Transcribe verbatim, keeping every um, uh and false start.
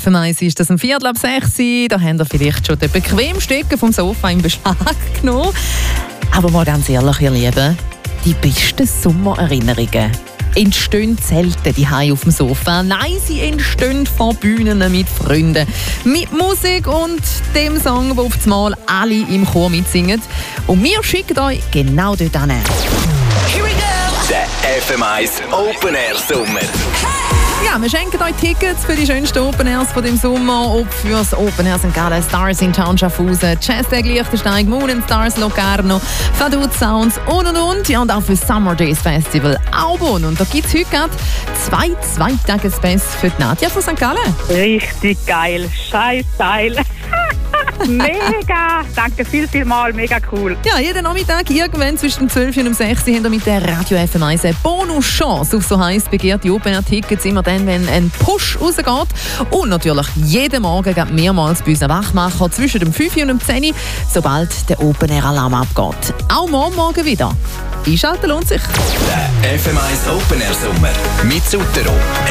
F M eins ist das um Viertel ab sechs. Da habt ihr vielleicht schon den bequemen Stück vom Sofa in Beschlag genommen. Aber mal ganz ehrlich, ihr Lieben, die besten Sommererinnerungen entstehen selten die auf dem Sofa. Nein, sie entstehen von Bühnen mit Freunden. Mit Musik und dem Song, wo auf das Mal alle im Chor mitsingen. Und wir schicken euch genau dort hin. Here we go! Der F M eins Open Air Sommer. Ja, wir schenken euch Tickets für die schönsten Open Airs von dem Sommer. Ob für das Open Air Sankt Gallen, Stars in Town Schaffhausen, Jazztag Liechtenstein, Moon and Stars Locarno, Fadut Sounds und und und. Ja, und auch für Summer Days Festival Aubonne. Und da gibt es heute gerade zwei Zweitagespace für die Nadja von Sankt Gallen. Richtig geil. Scheiß Teil. Mega! Danke viel, viel mal. Mega cool. Ja, jeden Nachmittag irgendwann zwischen zwölf und sechs habt ihr mit der Radio F M eins eine Bonuschance auf so heiß begehrte Open Air Tickets. Immer dann, wenn ein Push rausgeht. Und natürlich jeden Morgen geht mehrmals bei unseren Wachmacher zwischen dem fünf und dem zehn, sobald der Open Air Alarm abgeht. Auch morgen, morgen wieder. Einschalten lohnt sich. Der F M eins Open Air Sommer mit Sutero.